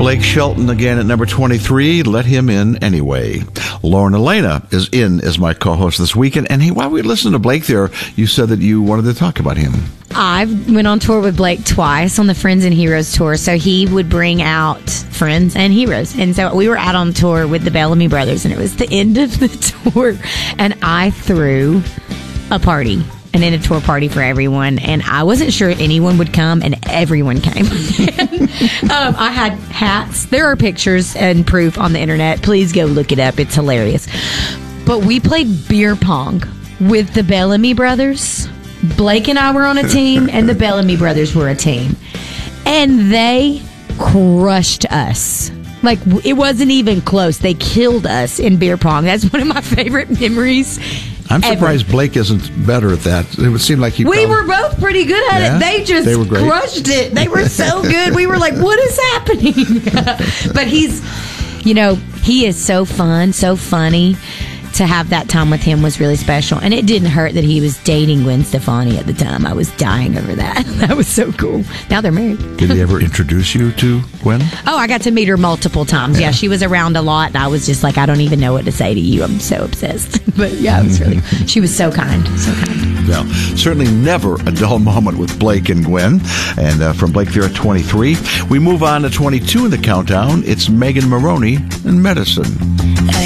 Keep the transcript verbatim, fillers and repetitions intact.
Blake Shelton again at number twenty-three, Let Him In Anyway. Lauren Elena is in as my co-host this weekend. And hey, while we listened to Blake there, you said that you wanted to talk about him. I went on tour with Blake twice on the Friends and Heroes tour. So he would bring out friends and heroes. And so we were out on tour with the Bellamy Brothers, and it was the end of the tour. And I threw a party. An end of tour party for everyone, and I wasn't sure anyone would come, and everyone came. um, I had hats. There are pictures and proof on the internet. Please go look it up. It's hilarious. But we played beer pong with the Bellamy Brothers. Blake and I were on a team, and the Bellamy Brothers were a team. And they crushed us. Like, it wasn't even close. They killed us in beer pong. That's one of my favorite memories. I'm surprised ever. Blake isn't better at that. It would seem like he We probably, were both pretty good at yeah, it. They just they were great. crushed it. They were so good. We were like, what is happening? But he's, you know, he is so fun, so funny. To have that time with him was really special. And it didn't hurt that he was dating Gwen Stefani at the time. I was dying over that. That was so cool. Now they're married. Did he ever introduce you to Gwen? Oh, I got to meet her multiple times. Yeah, she was around a lot, and I was just like, I don't even know what to say to you. I'm so obsessed. But yeah, it was really, she was so kind, so kind. Well, certainly never a dull moment with Blake and Gwen. And uh, from Blake there at twenty-three, we move on to twenty-two in the countdown. It's Megan Maroney and Medicine.